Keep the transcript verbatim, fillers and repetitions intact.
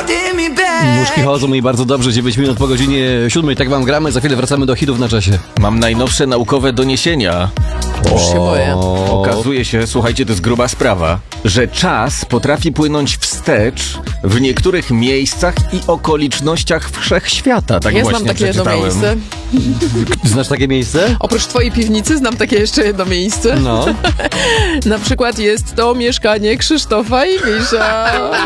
Nóżki chodzą i bardzo dobrze, dziewięć minut po godzinie siódmej, tak wam gramy, za chwilę wracamy do hitów na czasie. Mam najnowsze naukowe doniesienia. Już się boję. Okazuje się, słuchajcie, to jest gruba sprawa, że czas potrafi płynąć wstecz w niektórych miejscach i okolicznościach wszechświata. Tak Ja właśnie znam takie jedno przeczytałem. miejsce. Znasz takie miejsce? Oprócz twojej piwnicy znam takie jeszcze jedno miejsce. No. Na przykład jest to mieszkanie Krzysztofa i Misza.